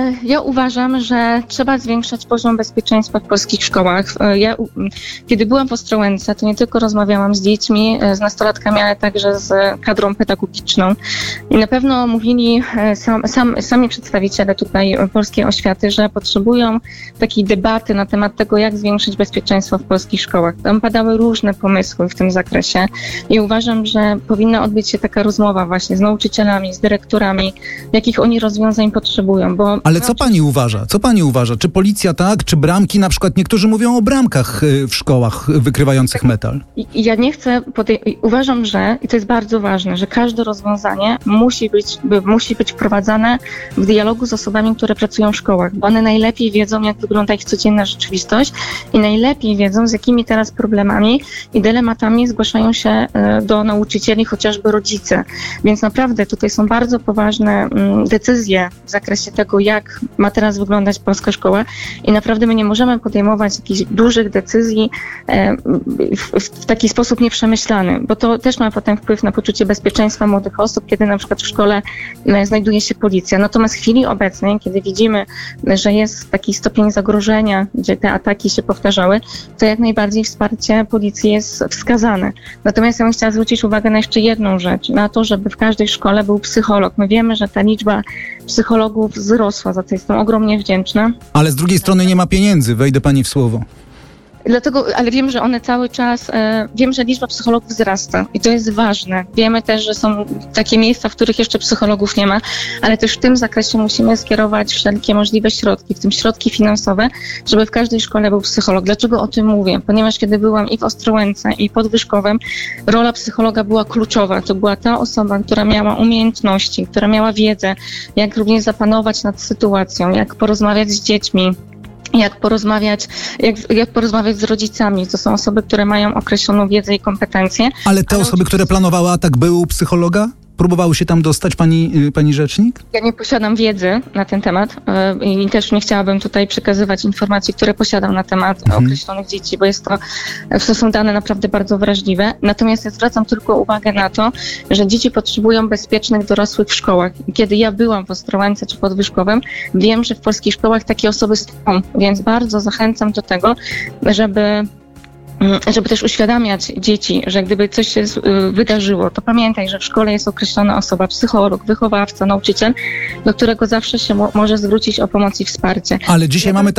Ja uważam, że trzeba zwiększać poziom bezpieczeństwa w polskich szkołach. Kiedy byłam w Ostrołęce, to nie tylko rozmawiałam z dziećmi, z nastolatkami, ale także z kadrą pedagogiczną. I na pewno mówili sami przedstawiciele tutaj polskiej oświaty, że potrzebują takiej debaty na temat tego, jak zwiększyć bezpieczeństwo w polskich szkołach. Tam padały różne pomysły w tym zakresie i uważam, że powinna odbyć się taka rozmowa właśnie z nauczycielami, z dyrektorami, jakich oni rozwiązań potrzebują. Ale co pani uważa? Co pani uważa? Czy policja tak, czy bramki? Na przykład niektórzy mówią o bramkach w szkołach wykrywających metal. Ja nie chcę, uważam, że, i to jest bardzo ważne, że każde rozwiązanie musi być wprowadzane w dialogu z osobami, które pracują w szkołach, bo one najlepiej wiedzą, jak wygląda ich codzienna rzeczywistość i najlepiej wiedzą, z jakimi teraz problemami i dylematami zgłaszają się do nauczycieli, chociażby rodzice. Więc naprawdę tutaj są bardzo poważne decyzje w zakresie tego, jak ma teraz wyglądać polska szkoła i naprawdę my nie możemy podejmować jakichś dużych decyzji w taki sposób nieprzemyślany, bo to też ma potem wpływ na poczucie bezpieczeństwa młodych osób, kiedy na przykład w szkole znajduje się policja. Natomiast w chwili obecnej, kiedy widzimy, że jest taki stopień zagrożenia, gdzie te ataki się powtarzały, to jak najbardziej wsparcie policji jest wskazane. Natomiast ja bym chciała zwrócić uwagę na jeszcze jedną rzecz, na to, żeby w każdej szkole był psycholog. My wiemy, że ta liczba psychologów wzrosła, za co jestem ogromnie wdzięczna. Ale z drugiej strony nie ma pieniędzy, wejdę pani w słowo. Dlatego, ale wiem, że one cały czas, wiem, że liczba psychologów wzrasta i to jest ważne. Wiemy też, że są takie miejsca, w których jeszcze psychologów nie ma, ale też w tym zakresie musimy skierować wszelkie możliwe środki, w tym środki finansowe, żeby w każdej szkole był psycholog. Dlaczego o tym mówię? Ponieważ kiedy byłam i w Ostrołęce, i pod Wyszkowem, rola psychologa była kluczowa. To była ta osoba, która miała umiejętności, która miała wiedzę, jak również zapanować nad sytuacją, jak porozmawiać z dziećmi, jak porozmawiać z rodzicami. To są osoby, które mają określoną wiedzę i kompetencje. Ale te osoby, które planowały atak, były u psychologa? Próbowały się tam dostać, pani rzecznik? Ja nie posiadam wiedzy na ten temat i też nie chciałabym tutaj przekazywać informacji, które posiadam na temat określonych dzieci, bo to są dane naprawdę bardzo wrażliwe. Natomiast ja zwracam tylko uwagę na to, że dzieci potrzebują bezpiecznych dorosłych w szkołach. Kiedy ja byłam w Ostrołęce czy pod Wyszkowem, wiem, że w polskich szkołach takie osoby są, więc bardzo zachęcam do tego, żeby też uświadamiać dzieci, że gdyby coś się wydarzyło, to pamiętaj, że w szkole jest określona osoba, psycholog, wychowawca, nauczyciel, do którego zawsze się może zwrócić o pomoc i wsparcie. Ale dzisiaj mamy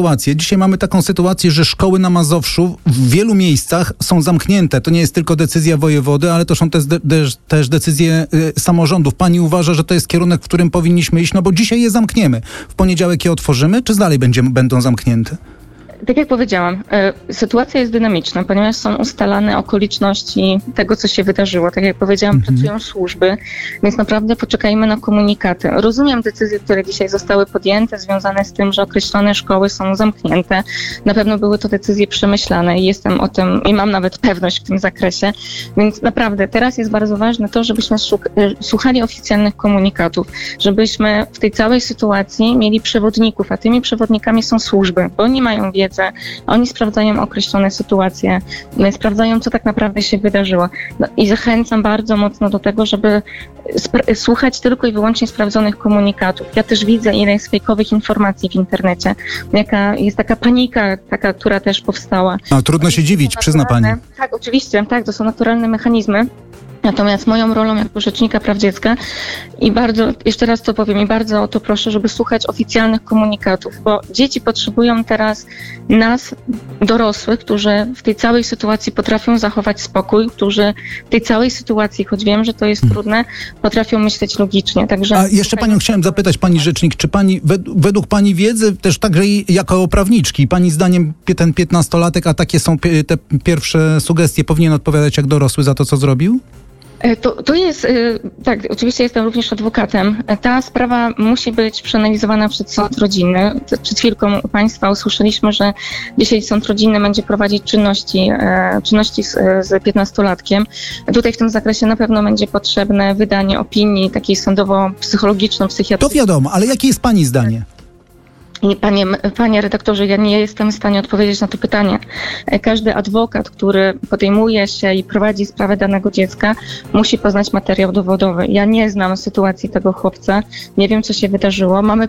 taką sytuację, że szkoły na Mazowszu w wielu miejscach są zamknięte. To nie jest tylko decyzja wojewody, ale to są też decyzje samorządów. Pani uważa, że to jest kierunek, w którym powinniśmy iść? No bo dzisiaj je zamkniemy. W poniedziałek je otworzymy, czy dalej będą zamknięte? Tak jak powiedziałam, sytuacja jest dynamiczna, ponieważ są ustalane okoliczności tego, co się wydarzyło. Tak jak powiedziałam, pracują służby, więc naprawdę poczekajmy na komunikaty. Rozumiem decyzje, które dzisiaj zostały podjęte, związane z tym, że określone szkoły są zamknięte. Na pewno były to decyzje przemyślane i jestem o tym, i mam nawet pewność w tym zakresie. Więc naprawdę teraz jest bardzo ważne to, żebyśmy słuchali oficjalnych komunikatów, żebyśmy w tej całej sytuacji mieli przewodników, a tymi przewodnikami są służby, bo oni mają wiedzę, oni sprawdzają określone sytuacje, sprawdzają, co tak naprawdę się wydarzyło. No i zachęcam bardzo mocno do tego, żeby słuchać tylko i wyłącznie sprawdzonych komunikatów. Ja też widzę, ile jest fejkowych informacji w internecie. Jaka jest taka panika, która też powstała. A trudno się dziwić, przyzna pani. Tak, oczywiście, tak, to są naturalne mechanizmy. Natomiast moją rolą jako rzecznika praw dziecka i bardzo, jeszcze raz to powiem, i bardzo o to proszę, żeby słuchać oficjalnych komunikatów, bo dzieci potrzebują teraz nas, dorosłych, którzy w tej całej sytuacji potrafią zachować spokój, którzy w tej całej sytuacji, choć wiem, że to jest trudne, potrafią myśleć logicznie. Także a jeszcze panią chciałem zapytać, pani rzecznik, czy pani, według pani wiedzy, też także jako prawniczki, pani zdaniem ten 15-latek, a takie są te pierwsze sugestie, powinien odpowiadać jak dorosły za to, co zrobił? To jest, tak, oczywiście jestem również adwokatem. Ta sprawa musi być przeanalizowana przez sąd rodzinny. Przed chwilką u Państwa usłyszeliśmy, że dzisiaj sąd rodzinny będzie prowadzić czynności z 15-latkiem. Tutaj w tym zakresie na pewno będzie potrzebne wydanie opinii takiej sądowo-psychologiczno-psychiatrycznej. To wiadomo, ale jakie jest pani zdanie? Panie redaktorze, ja nie jestem w stanie odpowiedzieć na to pytanie. Każdy adwokat, który podejmuje się i prowadzi sprawę danego dziecka, musi poznać materiał dowodowy. Ja nie znam sytuacji tego chłopca, nie wiem, co się wydarzyło. Mamy